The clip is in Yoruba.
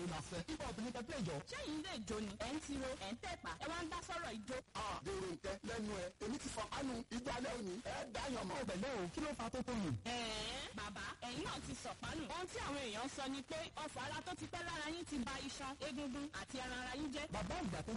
la fẹ́. hip hop ní pẹ́pẹ́ ìjọ. ṣẹ́yìn lè jó ni ẹ̀ ń tiro ẹ̀ ń tẹ̀pà ẹ wá ń dá sọ̀rọ̀ ìjó. dèrò nkẹ lẹ́nu ẹ èmi ti fọkànù ìjọ alẹ́ òní ẹ dáyàn mọ́. ọbẹ̀ lẹ́wọ̀ kí ló fa tó tó yìí. bàbá ẹ̀yin náà ti sọ̀pánù. ohun tí àwọn èèyàn sọ ni pé ọ̀fọ̀ ara tó ti pẹ́ lára yín ti ba iṣan egungun àti ẹran ara yín jẹ́. bàbá àgbà tó